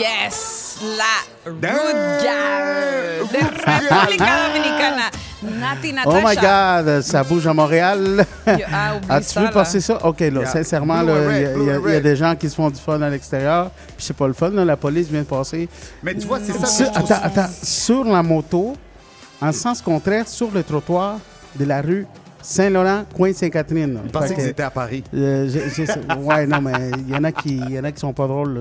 Yes, la Ruga de República Dominicana. Nati Natasha. Oh my God, ça bouge à Montréal. Oublie As-tu ça, vu là. passer ça? OK, là, sincèrement, il y a des gens qui se font du fun à l'extérieur. Puis c'est pas le fun, là, la police vient de passer. Mais tu vois, c'est ça. Attends. Sur la moto, en sens contraire, sur le trottoir de la rue Saint-Laurent, coin Sainte-Catherine. Je pensais qu'ils étaient à Paris. Ouais, non, mais il y en a qui sont pas drôles, là,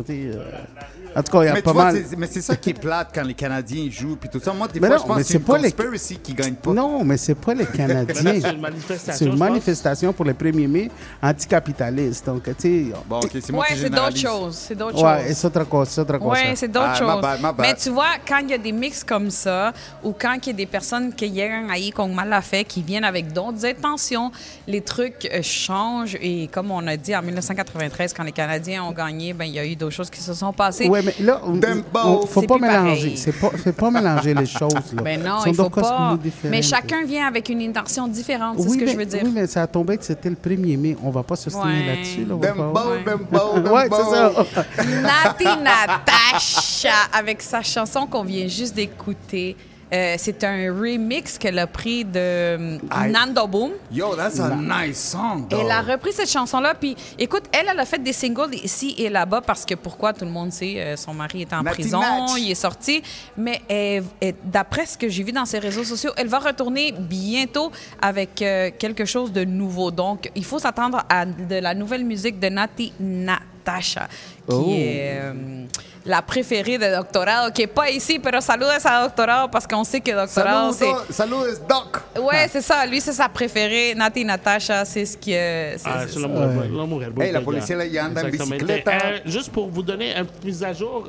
en tout cas, il y a pas mal. Mais c'est ça qui est plate quand les Canadiens jouent puis tout ça. Moi, des Mais fois, non, je pense mais que c'est une c'est pas les- conspiracy qui gagne pas. Non, mais c'est pas les Canadiens. C'est une manifestation. C'est une je pense. manifestation pour le 1er mai anticapitaliste. Donc, tu sais. Bon, OK, c'est moi Ouais, qui c'est d'autres généralise. choses. C'est d'autres Ouais, choses. c'est autre chose, c'est autre chose. Oui, ça. c'est d'autres Ah, choses. my bad. Mais tu vois, quand il y a des mix comme ça, ou quand il y a des personnes qui llegan ahí con mala fe, qui viennent avec d'autres intentions, les trucs changent. Et comme on a dit en 1993, quand les Canadiens ont gagné, ben il y a eu d'autres choses qui se sont passées. Ouais, mais là, faut C'est pas plus mélanger. pareil. Faut pas mélanger les choses. Là. Ben non, Ce sont il faut deux causes pas. différentes. Mais chacun vient avec une intention différente, c'est Oui, ce que mais, je veux dire. Oui, mais ça a tombé que c'était le 1er mai. On va pas se tenir Ouais. là-dessus. Là, on va Dembo, pas- dembo, Ouais, c'est ça. Nati Natasha, avec sa chanson qu'on vient juste d'écouter. C'est un remix qu'elle a pris de Nando Boom. Yo, that's a nice song, though. Elle a repris cette chanson-là, puis écoute, elle a fait des singles ici et là-bas parce que pourquoi tout le monde sait, son mari est en Nati prison, Natch. il est sorti, mais d'après ce que j'ai vu dans ses réseaux sociaux, elle va retourner bientôt avec quelque chose de nouveau. Donc, il faut s'attendre à de la nouvelle musique de Nati Natasha, qui est la préférée de Doctorado, qui n'est pas ici, pero saludos a Doctorado parce qu'on sait que Doctorado, c'est... Saludos, Doc. Ouais, c'est ça. Lui, c'est sa préférée. Nati Natasha, c'est ce qui est. Ah, c'est l'amour Hey, la policière, là, il anda en Exactement. biciclette. Juste pour vous donner une petite mise à jour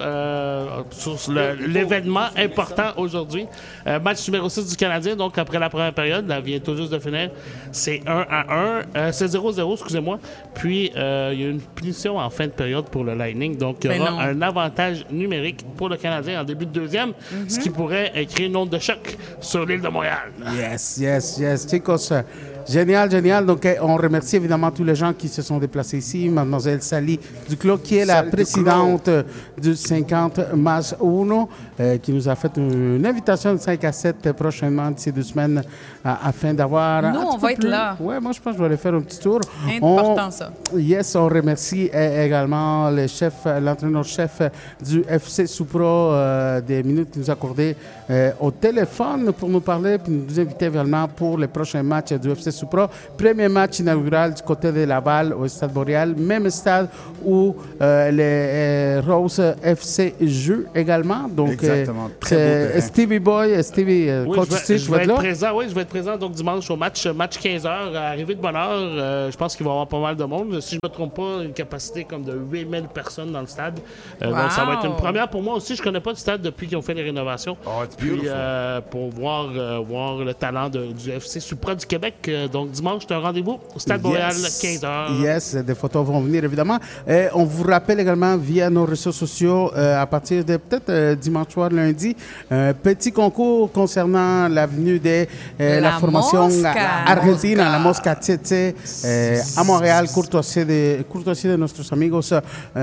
sur l'événement important aujourd'hui. Match numéro 6 du Canadien, donc après la première période, là vient tout juste de finir. C'est 1-1. C'est 0-0, excusez-moi. Puis, il y a une punition en fin de période pour le Lightning. Donc, il y aura un avantage numérique pour le Canadien en début de deuxième, ce qui pourrait créer une onde de choc sur l'île de Montréal. Yes. Chicos, génial. Donc, on remercie évidemment tous les gens qui se sont déplacés ici. Mademoiselle Sally Duclos, qui est la Sally présidente du 50 Mas 1, qui nous a fait une invitation de 5 à 7 prochainement, d'ici 2 semaines, afin d'avoir... Nous, on va être là. Oui, moi, je pense que je vais aller faire un petit tour. Important, ça. Yes, on remercie également l'entraîneur-chef du FC Soupro des minutes qu'il nous a accordées au téléphone pour nous parler puis nous inviter également pour les prochains matchs du FC Soupro. Premier match inaugural du côté de Laval au Stade Boréal, même stade où les Rose FC jouent également. Donc, Exactement. Très beau terrain. Stevie Boy, coach Steve, je vais être présent. Oui, je vais être présent donc dimanche au match 15h, arrivée de bonne heure. Je pense qu'il va y avoir pas mal de monde. Si je ne me trompe pas, une capacité comme de 8000 personnes dans le stade. Donc, ça va être une première pour moi aussi. Je ne connais pas le stade depuis qu'ils ont fait les rénovations. Oh, it's Puis, beautiful. pour voir le talent du FC Supra du Québec. Donc, dimanche, c'est un rendez-vous au Stade Montréal, 15h. Yes, des photos vont venir évidemment. On vous rappelle également via nos réseaux sociaux, à partir de peut-être dimanche soir, lundi, un petit concours concernant l'avenue de la formation Mosca. argentine, la Mosca Tete, à Montréal, courtoisie de nuestros amigos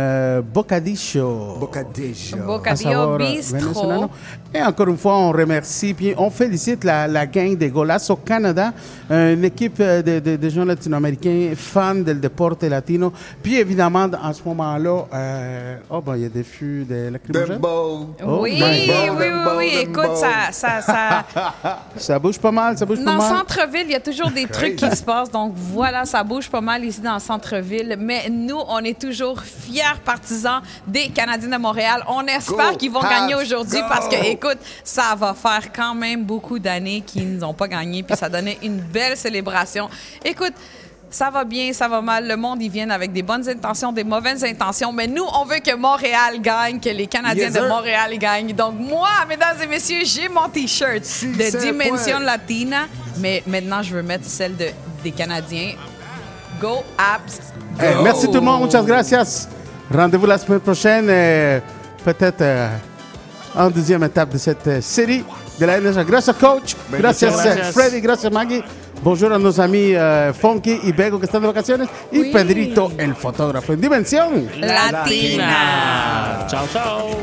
Bocadillo. Bocadillo Bistro. Venezolano. Et encore une fois, on remercie, puis on félicite la gang de Golazo Canada, une équipe de gens latino-américains, fans del deporte latino. Puis évidemment, en ce moment-là, il y a des fûts de lacrymogènes. Dembo. Oui. Écoute, Ça bouge pas mal, dans le centre-ville, il y a toujours des trucs qui se passent. Donc voilà, ça bouge pas mal ici dans le centre-ville. Mais nous, on est toujours fiers partisans des Canadiens de Montréal. On espère qu'ils vont gagner aujourd'hui parce que, écoute, ça va faire quand même beaucoup d'années qu'ils n'ont pas gagné. Puis ça donnait une belle célébration. Écoute, ça va bien, ça va mal. Le monde, ils viennent avec des bonnes intentions, des mauvaises intentions. Mais nous, on veut que Montréal gagne, que les Canadiens de Montréal gagnent. Donc moi, mesdames et messieurs, j'ai mon T-shirt de Dimension Latina. Mais maintenant, je veux mettre celle des Canadiens. Go Abs! Go! Merci tout le monde, muchas gracias. Rendez-vous la semaine prochaine, peut-être en deuxième étape de cette série de la NHL. Gracias, coach. Gracias, Freddy. Gracias, Maggie. Bonjour a nos amis Funky y Bego que están de vacaciones. Y Pedrito, el fotógrafo en Dimensión Latina. Ciao, ciao.